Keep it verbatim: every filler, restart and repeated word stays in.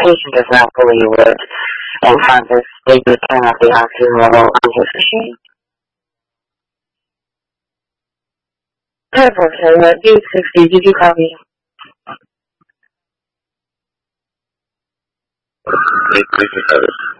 patient does not believe it, and Francis, they did turn up the oxygen level on his machine. Terrible, so uh, D sixty, did you copy? eight sixty-seven.